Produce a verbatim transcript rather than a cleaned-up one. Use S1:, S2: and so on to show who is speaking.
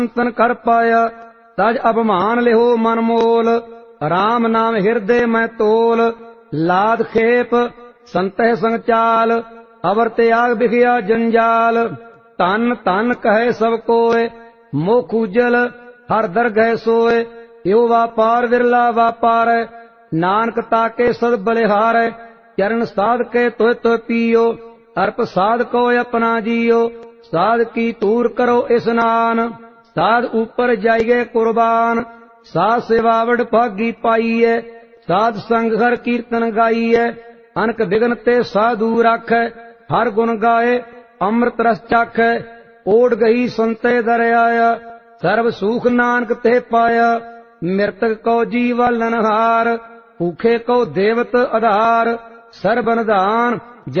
S1: तन कर पाया तज अभिमान लिहो मन मोल। राम नाम हृदय में तोल लाद खेप संतह संग चाल। अवर त्याग बिखया जंजाल तन तन कहे सब कोय। मोह खूजल हर दर गए सोए यो व्यापार विरला व्यापार। नानक ताके सद बलिहार चरण साध के तोय तोय पियो। अर्प साध को अपना जियो साध की तूर करो स्नान। साध ऊपर जाइए कुर्बान साध सेवावड़ भागी पाइए। साध संग हर कीर्तन गाइए अनक विघ्न ते साधु राख। हर गुण गाए अमृत रस चाख। ओढ़ गई संते दर आया सर्व सुख नानक ते पाया। मृतक को जीवा लनहार भूखे को देवत आधार। सर्व निधान